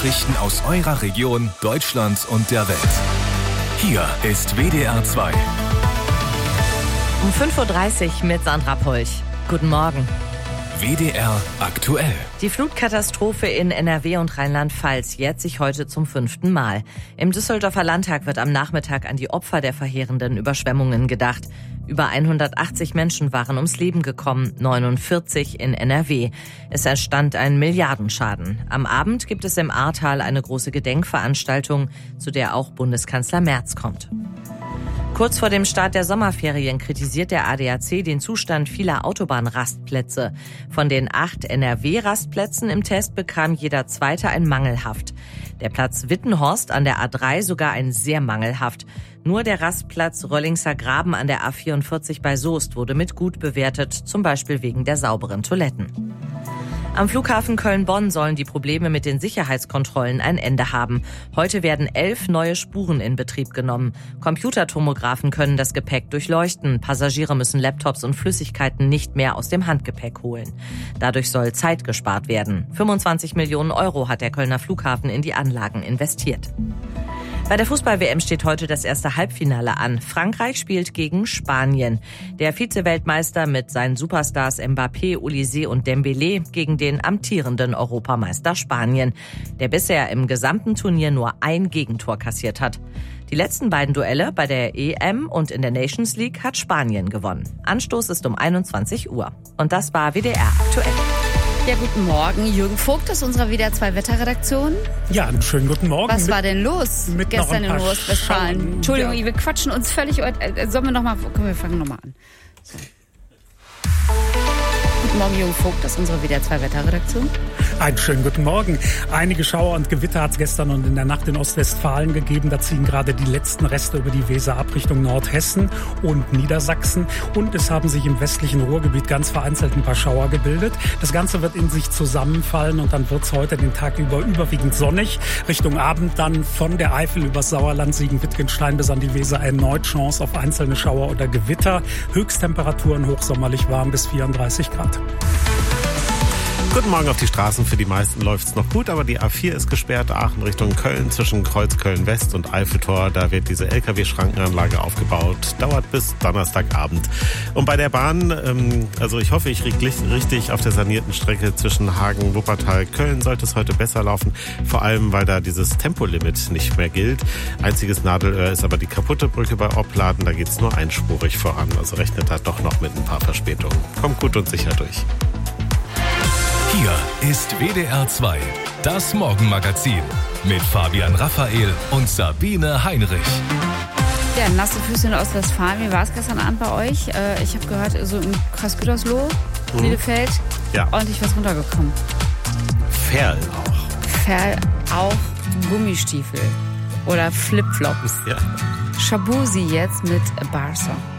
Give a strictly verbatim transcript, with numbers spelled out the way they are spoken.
Nachrichten aus eurer Region, Deutschland und der Welt. Hier ist W D R zwei. Um fünf Uhr dreißig mit Sandra Polch. Guten Morgen. W D R aktuell. Die Flutkatastrophe in N R W und Rheinland-Pfalz jährt sich heute zum fünften Mal. Im Düsseldorfer Landtag wird am Nachmittag an die Opfer der verheerenden Überschwemmungen gedacht. Über hundertachtzig Menschen waren ums Leben gekommen, neunundvierzig in N R W. Es entstand ein Milliardenschaden. Am Abend gibt es im Ahrtal eine große Gedenkveranstaltung, zu der auch Bundeskanzler Merz kommt. Kurz vor dem Start der Sommerferien kritisiert der A D A C den Zustand vieler Autobahnrastplätze. Von den acht N R W-Rastplätzen im Test bekam jeder zweite ein mangelhaft. Der Platz Wittenhorst an der A drei sogar ein sehr mangelhaft. Nur der Rastplatz Röllingser Graben an der A vierundvierzig bei Soest wurde mit gut bewertet, zum Beispiel wegen der sauberen Toiletten. Am Flughafen Köln-Bonn sollen die Probleme mit den Sicherheitskontrollen ein Ende haben. Heute werden elf neue Spuren in Betrieb genommen. Computertomographen können das Gepäck durchleuchten. Passagiere müssen Laptops und Flüssigkeiten nicht mehr aus dem Handgepäck holen. Dadurch soll Zeit gespart werden. fünfundzwanzig Millionen Euro hat der Kölner Flughafen in die Anlagen investiert. Bei der Fußball-W M steht heute das erste Halbfinale an. Frankreich spielt gegen Spanien. Der Vize-Weltmeister mit seinen Superstars Mbappé, Olise und Dembélé gegen den amtierenden Europameister Spanien, der bisher im gesamten Turnier nur ein Gegentor kassiert hat. Die letzten beiden Duelle bei der E M und in der Nations League hat Spanien gewonnen. Anstoß ist um einundzwanzig Uhr. Und das war W D R aktuell. Ja, guten Morgen. Jürgen Vogt aus unserer W D R zwei Wetterredaktion. Ja, einen schönen guten Morgen. Was mit, war denn los gestern in Ostwestfalen? Entschuldigung, ja. Wir quatschen uns völlig... Äh, sollen wir nochmal... Komm, wir fangen nochmal an. So. Guten Morgen, Jürgen Vogt aus unserer W D R zwei Wetterredaktion. Einen schönen guten Morgen. Einige Schauer und Gewitter hat es gestern und in der Nacht in Ostwestfalen gegeben. Da ziehen gerade die letzten Reste über die Weser ab Richtung Nordhessen und Niedersachsen. Und es haben sich im westlichen Ruhrgebiet ganz vereinzelt ein paar Schauer gebildet. Das Ganze wird in sich zusammenfallen und dann wird es heute den Tag über überwiegend sonnig. Richtung Abend dann von der Eifel übers Sauerland, Siegen-Wittgenstein bis an die Weser erneut Chance auf einzelne Schauer oder Gewitter. Höchsttemperaturen hochsommerlich warm bis vierunddreißig Grad. Guten Morgen auf die Straßen. Für die meisten läuft es noch gut, aber die A vier ist gesperrt. Aachen Richtung Köln zwischen Kreuzköln West und Eiffeltor. Da wird diese L K W-Schrankenanlage aufgebaut. Dauert bis Donnerstagabend. Und bei der Bahn, ähm, also ich hoffe, ich liege richtig auf der sanierten Strecke zwischen Hagen, Wuppertal, Köln, sollte es heute besser laufen. Vor allem, weil da dieses Tempolimit nicht mehr gilt. Einziges Nadelöhr ist aber die kaputte Brücke bei Opladen. Da geht es nur einspurig voran. Also rechnet da doch noch mit ein paar Verspätungen. Kommt gut und sicher durch. Hier ist W D R zwei, das Morgenmagazin mit Fabian Raphael und Sabine Heinrich. Ja, nasse Füße in Ostwestfalen. Wie war es gestern Abend bei euch? Äh, ich habe gehört, so im Kreis Gütersloh, mhm. Bielefeld, ja. Ordentlich was runtergekommen. Ferl auch. Ferl auch Gummistiefel oder Flipflops. Ja. Shabuzi jetzt mit Barca.